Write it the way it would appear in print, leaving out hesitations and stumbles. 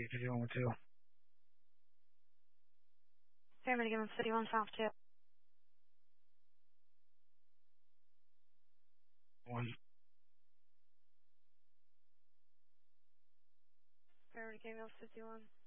51 with 2. Pyramid given 51 South 2. 1. Pyramid given 51.